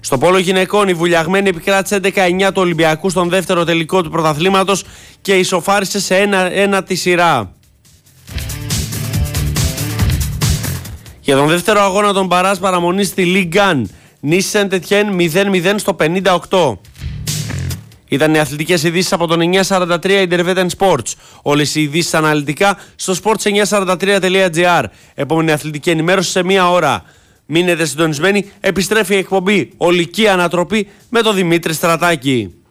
Στο πόλο γυναικών η βουλιαγμένη επικράτησε 11-9 του Ολυμπιακού στον δεύτερο τελικό του πρωταθλήματος και ισοφάρισε σε 1-1 τη σειρά. Για τον δεύτερο αγώνα των Μπαράς παραμονής στη Ligue 1, Nice Saint-Étienne 0-0 στο 58. Ήταν οι αθλητικές ειδήσεις από τον 943 Intervetten Sports. Όλες οι ειδήσεις αναλυτικά στο sports943.gr. Επόμενη αθλητική ενημέρωση σε 1 ώρα. Μείνετε συντονισμένοι, επιστρέφει η εκπομπή Ολική Ανατροπή με τον Δημήτρη Στρατάκη.